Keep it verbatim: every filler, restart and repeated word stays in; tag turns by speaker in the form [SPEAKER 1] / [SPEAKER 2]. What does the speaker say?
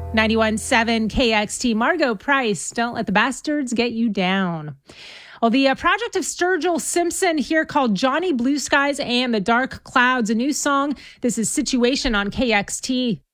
[SPEAKER 1] ninety-one point seven K X T, Margot Price, Don't Let the Bastards Get You Down. Well, the uh, project of Sturgill Simpson here called Johnny Blue Skies and the Dark Clouds, a new song. This is Situation on K X T.